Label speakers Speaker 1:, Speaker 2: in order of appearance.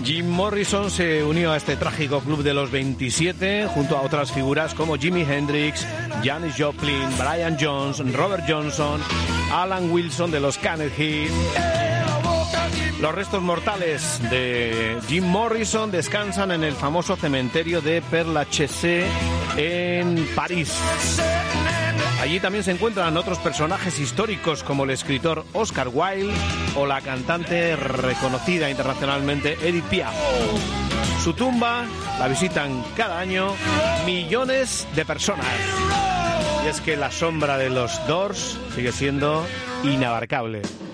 Speaker 1: Jim Morrison se unió a este trágico club de los 27 junto a otras figuras como Jimi Hendrix, Janis Joplin, Brian Jones, Robert Johnson, Alan Wilson de los Carnegie. Los restos mortales de Jim Morrison descansan en el famoso cementerio de Père Lachaise en París. Allí también se encuentran otros personajes históricos como el escritor Oscar Wilde o la cantante reconocida internacionalmente Edith Piaf. Su tumba la visitan cada año millones de personas. Y es que la sombra de los Doors sigue siendo inabarcable.